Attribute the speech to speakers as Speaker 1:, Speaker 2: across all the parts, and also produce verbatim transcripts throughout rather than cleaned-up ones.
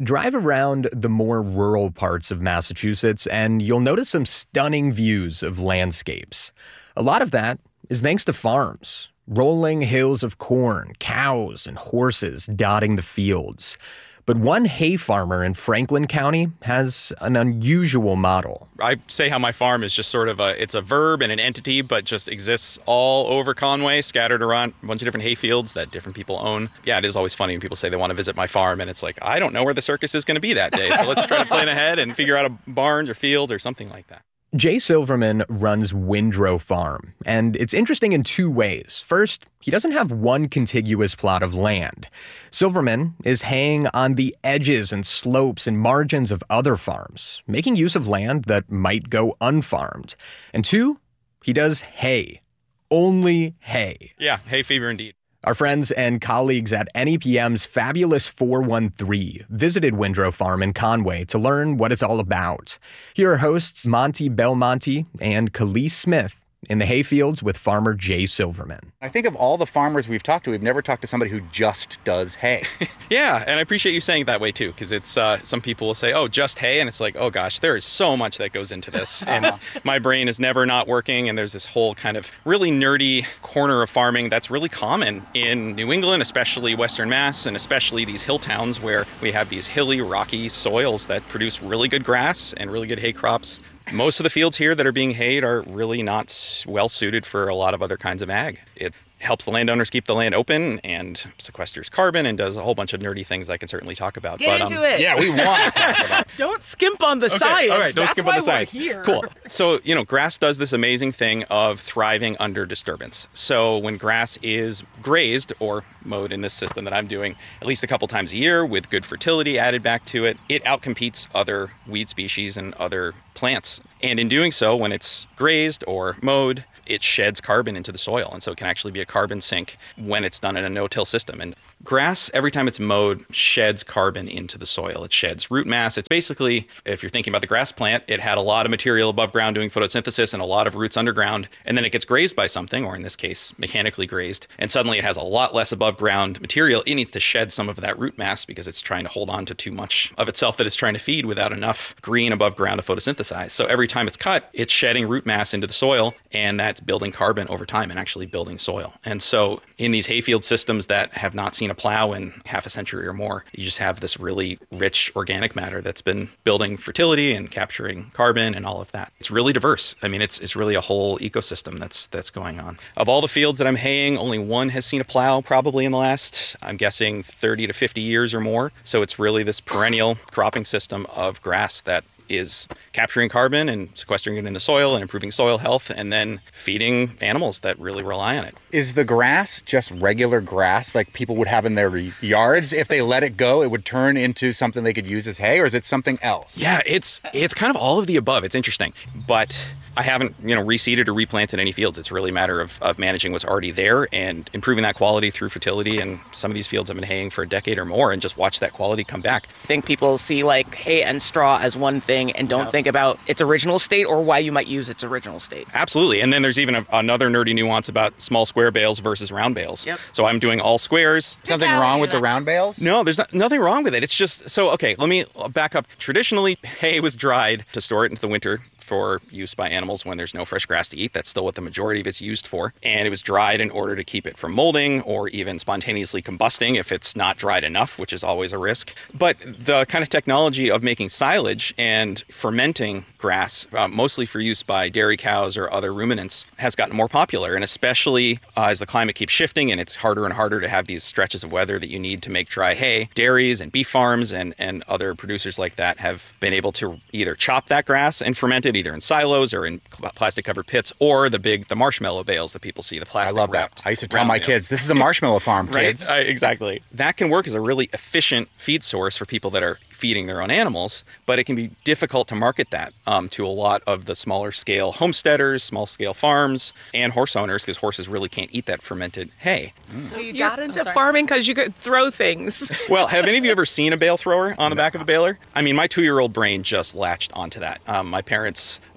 Speaker 1: Drive around the more rural parts of Massachusetts and you'll notice some stunning views of landscapes. A lot of that is thanks to farms. Rolling hills of corn, cows, and horses dotting the fields. But one hay farmer in Franklin County has an unusual model.
Speaker 2: I say how my farm is just sort of a, it's a verb and an entity, but just exists all over Conway, scattered around a bunch of different hay fields that different people own. Yeah, it is always funny when people say they want to visit my farm, and it's like, I don't know where the circus is going to be that day, so let's try to plan ahead and figure out a barn or field or something like that.
Speaker 1: Jay Silverman runs Windrow Farm, and it's interesting in two ways. First, he doesn't have one contiguous plot of land. Silverman is haying on the edges and slopes and margins of other farms, making use of land that might go unfarmed. And two, he does hay. Only hay.
Speaker 2: Yeah, hay fever indeed.
Speaker 1: Our friends and colleagues at N E P M's Fabulous four one three visited Windrow Farm in Conway to learn what it's all about. Here are hosts Monty Belmonte and Khalees Smith in the hayfields with farmer Jay Silverman.
Speaker 3: I think of all the farmers we've talked to, we've never talked to somebody who just does hay.
Speaker 2: Yeah, and I appreciate you saying it that way too, because it's uh, some people will say, oh, just hay, and it's like, oh gosh, there is so much that goes into this, and my brain is never not working, and there's this whole kind of really nerdy corner of farming that's really common in New England, especially Western Mass, and especially these hill towns where we have these hilly, rocky soils that produce really good grass and really good hay crops. Most of the fields here that are being hayed are really not well suited for a lot of other kinds of ag. It helps the landowners keep the land open and sequesters carbon and does a whole bunch of nerdy things I can certainly talk about.
Speaker 4: Get
Speaker 2: but,
Speaker 4: into
Speaker 2: um,
Speaker 4: it.
Speaker 3: Yeah, we want to talk about.
Speaker 4: Don't skimp on the
Speaker 2: okay,
Speaker 4: science.
Speaker 2: All right, don't
Speaker 4: That's
Speaker 2: skimp
Speaker 4: why
Speaker 2: on the science.
Speaker 4: We're here.
Speaker 2: Cool. So, you know, grass does this amazing thing of thriving under disturbance. So when grass is grazed or mowed in this system that I'm doing at least a couple times a year with good fertility added back to it, it outcompetes other weed species and other plants. And in doing so, when it's grazed or mowed, it sheds carbon into the soil. And so it can actually be a carbon sink when it's done in a no-till system. And grass, every time it's mowed, sheds carbon into the soil. It sheds root mass. It's basically, if you're thinking about the grass plant, it had a lot of material above ground doing photosynthesis and a lot of roots underground. And then it gets grazed by something, or in this case, mechanically grazed. And suddenly it has a lot less above ground material. It needs to shed some of that root mass because it's trying to hold on to too much of itself that it's trying to feed without enough green above ground to photosynthesize. So every time it's cut, it's shedding root mass into the soil, and that's building carbon over time and actually building soil. And so in these hayfield systems that have not seen a plow in half a century or more, you just have this really rich organic matter that's been building fertility and capturing carbon and all of that. It's really diverse. I mean, it's it's really a whole ecosystem that's that's going on. Of all the fields that I'm haying, only one has seen a plow probably in the last, I'm guessing, thirty to fifty years or more. So it's really this perennial cropping system of grass that is capturing carbon and sequestering it in the soil and improving soil health and then feeding animals that really rely on it.
Speaker 3: Is the grass just regular grass like people would have in their yards? If they let it go, it would turn into something they could use as hay, or is it something else?
Speaker 2: Yeah, it's it's kind of all of the above. It's interesting. But I haven't, you know, reseeded or replanted any fields. It's really a matter of, of managing what's already there and improving that quality through fertility. And some of these fields have been haying for a decade or more and just watch that quality come back.
Speaker 4: I think people see like hay and straw as one thing and don't
Speaker 2: Yeah.
Speaker 4: think about its original state or why you might use its original state.
Speaker 2: Absolutely. And then there's even a, another nerdy nuance about small square bales versus round bales.
Speaker 4: Yep.
Speaker 2: So I'm doing all squares.
Speaker 3: Something wrong with the round bales?
Speaker 2: No, there's not, nothing wrong with it. It's just, so, okay, let me back up. Traditionally, hay was dried to store it into the winter for use by animals when there's no fresh grass to eat. That's still what the majority of it's used for. And it was dried in order to keep it from molding or even spontaneously combusting if it's not dried enough, which is always a risk. But the kind of technology of making silage and fermenting grass, uh, mostly for use by dairy cows or other ruminants, has gotten more popular. And especially uh, as the climate keeps shifting and it's harder and harder to have these stretches of weather that you need to make dry hay, dairies and beef farms and, and other producers like that have been able to either chop that grass and ferment it either in silos or in plastic covered pits, or the big, the marshmallow bales that people see, the
Speaker 3: I
Speaker 2: plastic
Speaker 3: love
Speaker 2: wrapped.
Speaker 3: that. I used to tell
Speaker 2: round
Speaker 3: my
Speaker 2: bales.
Speaker 3: kids, this is a marshmallow farm, kids.
Speaker 2: Right, uh, exactly. That can work as a really efficient feed source for people that are feeding their own animals, but it can be difficult to market that um, to a lot of the smaller scale homesteaders, small scale farms, and horse owners, because horses really can't eat that fermented hay.
Speaker 4: So you got into farming because you could throw things.
Speaker 2: Well, have any of you ever seen a bale thrower on the back of a baler? I mean, my two-year-old brain just latched onto that. Um, my parents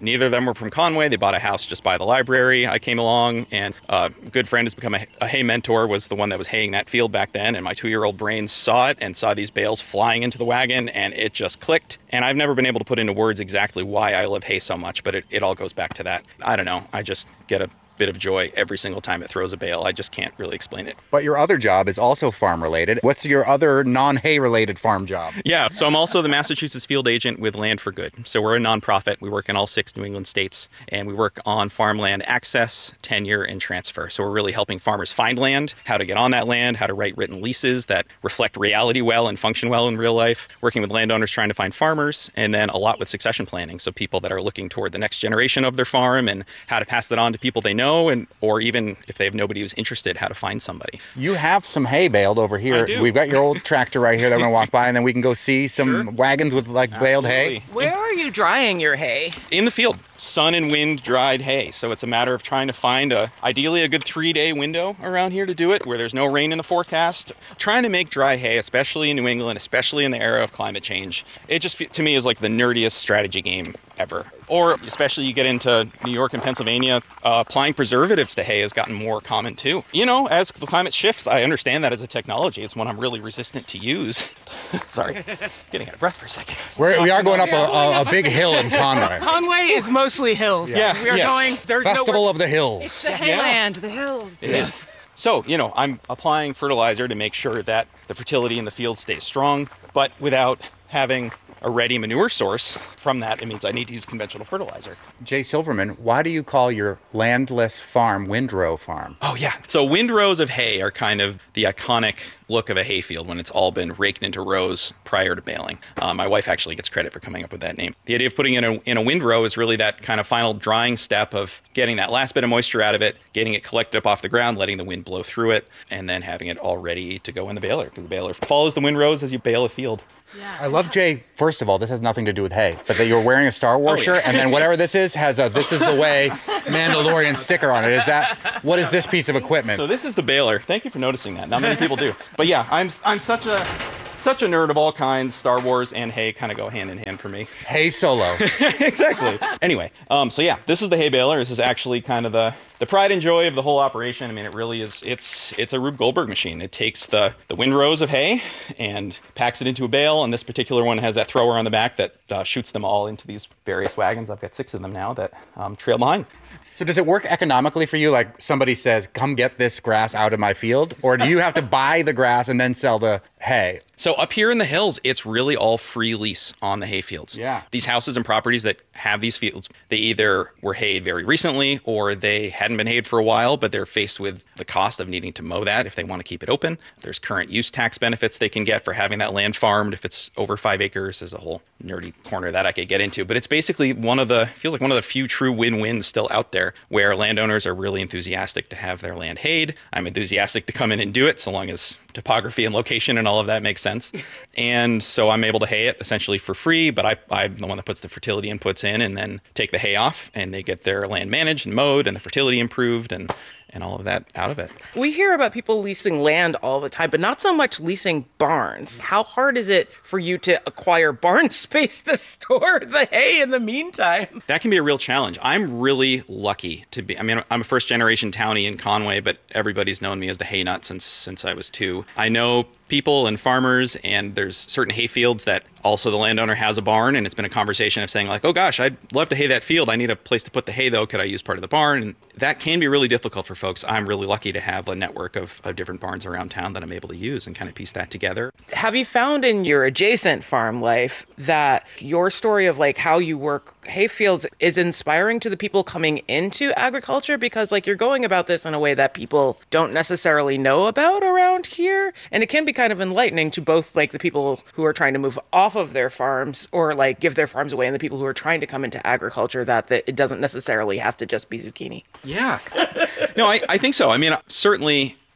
Speaker 2: neither of them were from Conway. They bought a house just by the library. I came along, and a good friend who's become a, a hay mentor was the one that was haying that field back then, and my two-year-old brain saw it and saw these bales flying into the wagon, and it just clicked. And I've never been able to put into words exactly why I love hay so much, but it, it all goes back to that. I don't know. I just get a bit of joy every single time it throws a bale. I just can't really explain it.
Speaker 3: But your other job is also farm related. What's your other non-hay related farm job?
Speaker 2: Yeah, so I'm also the Massachusetts field agent with Land for Good. So we're a nonprofit. We work in all six New England states, and we work on farmland access, tenure, and transfer. So we're really helping farmers find land, how to get on that land, how to write written leases that reflect reality well and function well in real life, working with landowners trying to find farmers, and then a lot with succession planning. So people that are looking toward the next generation of their farm and how to pass it on to people they know, and or even if they have nobody who's interested, how to find somebody.
Speaker 3: You have some hay baled over here.
Speaker 2: I do.
Speaker 3: We've got your old tractor right here that we're going to walk by, and then we can go see some
Speaker 2: Sure.
Speaker 3: wagons with like baled hay.
Speaker 2: Absolutely.
Speaker 4: Where are you drying your hay?
Speaker 2: In the field, sun and wind dried hay. So it's a matter of trying to find a ideally a good three-day window around here to do it, where there's no rain in the forecast. Trying to make dry hay, especially in New England, especially in the era of climate change, it just to me is like the nerdiest strategy game ever. Or especially you get into New York and Pennsylvania, uh, applying preservatives to hay has gotten more common too. You know, as the climate shifts, I understand that as a technology. It's one I'm really resistant to use. Sorry, getting out of breath for a second.
Speaker 3: We're, we are going up a, a, a big hill in Conway.
Speaker 4: Conway is mostly hills.
Speaker 2: Yeah,
Speaker 4: We are
Speaker 2: yes.
Speaker 4: going, there's
Speaker 3: Festival
Speaker 4: nowhere.
Speaker 3: of the Hills.
Speaker 5: The hayland, the hills.
Speaker 2: It is. So, you know, I'm applying fertilizer to make sure that the fertility in the field stays strong, but without having a ready manure source from that, it means I need to use conventional fertilizer.
Speaker 3: Jay Silverman, why do you call your landless farm Windrow Farm?
Speaker 2: Oh, yeah. So windrows of hay are kind of the iconic look of a hayfield when it's all been raked into rows prior to baling. Uh, my wife actually gets credit for coming up with that name. The idea of putting in a, in a windrow is really that kind of final drying step of getting that last bit of moisture out of it, getting it collected up off the ground, letting the wind blow through it, and then having it all ready to go in the baler. Because the baler follows the windrows as you bale a field.
Speaker 3: I love Jay. First of all, this has nothing to do with hay, but that you're wearing a Star Wars
Speaker 2: Oh, yeah.
Speaker 3: shirt, and then whatever this is has a "This is the way" Mandalorian sticker on it. Is that what is this piece of equipment?
Speaker 2: So this is the baler. Thank you for noticing that. Not many people do. But yeah, I'm I'm such a such a nerd of all kinds. Star Wars and hay kind of go hand in hand for me.
Speaker 3: Hay Solo.
Speaker 2: Exactly. Anyway, um, so yeah, this is the hay baler. This is actually kind of the the pride and joy of the whole operation. I mean, it really is. It's it's a Rube Goldberg machine. It takes the the windrows of hay and packs it into a bale. And this particular one has that thrower on the back that uh, shoots them all into these various wagons. I've got six of them now that um, trail behind.
Speaker 3: So does it work economically for you? Like somebody says, "Come get this grass out of my field," or do you have to buy the grass and then sell the hay?
Speaker 2: So up here in the hills, it's really all free lease on the hay fields.
Speaker 3: Yeah.
Speaker 2: These houses and properties that have these fields, they either were hayed very recently or they hadn't been hayed for a while, but they're faced with the cost of needing to mow that if they want to keep it open. There's current use tax benefits they can get for having that land farmed if it's over five acres. There's a whole nerdy corner that I could get into, but it's basically one of the, feels like one of the few true win-wins still out there where landowners are really enthusiastic to have their land hayed. I'm enthusiastic to come in and do it so long as topography and location and all of that makes sense. And so I'm able to hay it essentially for free, but I, I'm the one that puts the fertility inputs in and then take the hay off, and they get their land managed and mowed and the fertility improved and and all of that out of it.
Speaker 4: We hear about people leasing land all the time, but not so much leasing barns. How hard is it for you to acquire barn space to store the hay in the meantime?
Speaker 2: That can be a real challenge. I'm really lucky to be, I mean, I'm a first generation townie in Conway, but everybody's known me as the hay nut since since I was two. I know people and farmers, and there's certain hay fields that also the landowner has a barn, and it's been a conversation of saying like, oh gosh, I'd love to hay that field. I need a place to put the hay though. Could I use part of the barn? And that can be really difficult for folks. I'm really lucky to have a network of, of different barns around town that I'm able to use and kind of piece that together.
Speaker 4: Have you found in your adjacent farm life that your story of like how you work hay fields is inspiring to the people coming into agriculture? Because like you're going about this in a way that people don't necessarily know about around here. And it can be kind of enlightening to both like the people who are trying to move off of their farms or like give their farms away and the people who are trying to come into agriculture, that, that it doesn't necessarily have to just be zucchini.
Speaker 2: Yeah. No, I, I think so. I mean, certainly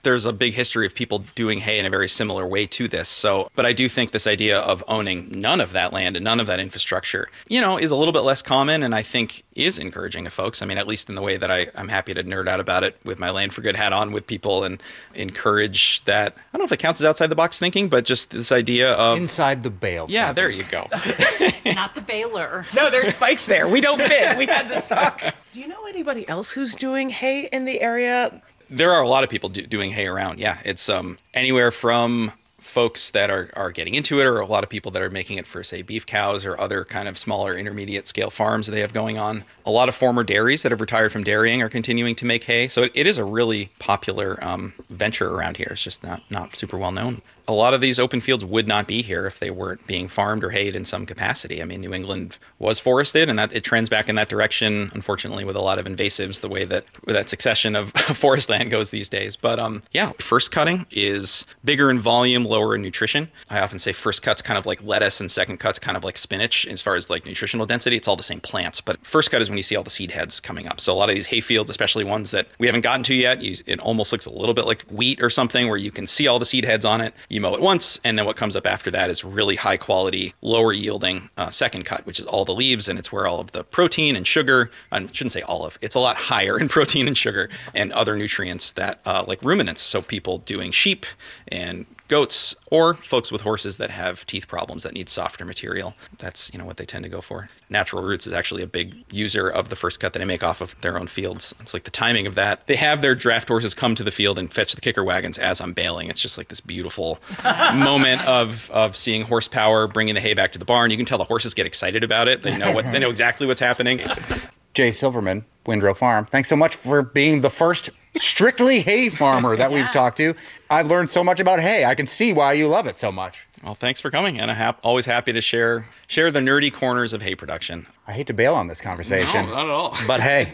Speaker 2: there's a big history of people doing hay in a very similar way to this. So, but I do think this idea of owning none of that land and none of that infrastructure, you know, is a little bit less common, and I think is encouraging to folks. I mean, at least in the way that I, I'm happy to nerd out about it with my Land for Good hat on with people and encourage that. I don't know if it counts as outside the box thinking, but just this idea of
Speaker 3: inside the bale.
Speaker 2: Yeah, there you go.
Speaker 5: Not the baler.
Speaker 4: No, there's spikes there. We don't fit. We had this talk. Do you know anybody else who's doing hay in the area?
Speaker 2: There are a lot of people do, doing hay around. Yeah, it's um, anywhere from folks that are, are getting into it, or a lot of people that are making it for, say, beef cows or other kind of smaller intermediate scale farms that they have going on. A lot of former dairies that have retired from dairying are continuing to make hay. So it, it is a really popular um, venture around here. It's just not, not super well known. A lot of these open fields would not be here if they weren't being farmed or hayed in some capacity. I mean, New England was forested, and that it trends back in that direction, unfortunately, with a lot of invasives, the way that that succession of forest land goes these days. But um, yeah, first cutting is bigger in volume, lower in nutrition. I often say first cut's kind of like lettuce and second cut's kind of like spinach as far as like nutritional density. It's all the same plants, but first cut is when you see all the seed heads coming up. So a lot of these hay fields, especially ones that we haven't gotten to yet, you, it almost looks a little bit like wheat or something where you can see all the seed heads on it. You mow it once, and then what comes up after that is really high quality, lower yielding uh, second cut, which is all the leaves, and it's where all of the protein and sugar, I shouldn't say olive, it's a lot higher in protein and sugar and other nutrients that uh, like ruminants. So people doing sheep and goats, or folks with horses that have teeth problems that need softer material. That's, you know, what they tend to go for. Natural Roots is actually a big user of the first cut that they make off of their own fields. It's like the timing of that. They have their draft horses come to the field and fetch the kicker wagons as I'm baling. It's just like this beautiful moment of of seeing horsepower bringing the hay back to the barn. You can tell the horses get excited about it. They know what they know exactly what's happening.
Speaker 3: Jay Silverman, Windrow Farm, thanks so much for being the first strictly hay farmer that we've talked to. I've learned so much about hay. I can see why you love it so much.
Speaker 2: Well, thanks for coming, and I'm hap- always happy to share share the nerdy corners of hay production.
Speaker 3: I hate to bail on this conversation.
Speaker 2: No, not at all.
Speaker 3: But hey.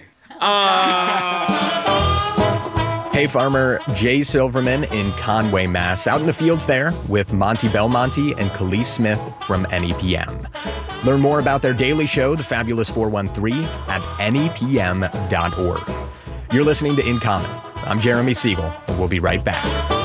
Speaker 1: Hay farmer Jay Silverman in Conway, Mass, out in the fields there with Monty Belmonte and Khalees Smith from N E P M. Learn more about their daily show, The Fabulous four one three, at N E P M dot org. You're listening to In Common. I'm Jeremy Siegel, and we'll be right back.